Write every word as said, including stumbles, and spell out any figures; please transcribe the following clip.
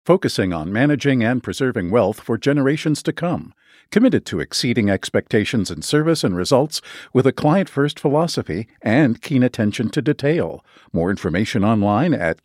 focusing on managing and preserving wealth for generations to come, committed to exceeding expectations in service and results with a client-first philosophy and keen attention to detail. More information online at